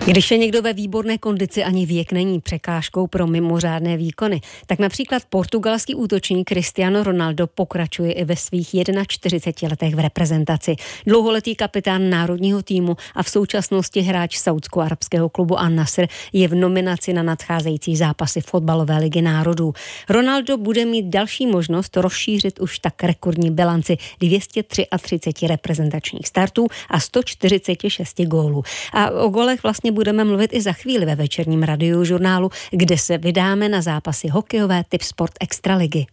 Když je někdo ve výborné kondici, ani věk není překážkou pro mimořádné výkony. Tak například portugalský útočník Cristiano Ronaldo pokračuje i ve svých 41 letech v reprezentaci. Dlouholetý kapitán národního týmu a v současnosti hráč saúdsko-arabského klubu An-Nasr je v nominaci na nadcházející zápasy fotbalové ligy národů. Ronaldo bude mít další možnost rozšířit už tak rekordní bilanci 233 reprezentačních startů a 146 gólů. A o golech vlastně budeme mluvit i za chvíli ve večerním radiožurnálu, kde se vydáme na zápasy hokejové Tipsport Extraligy.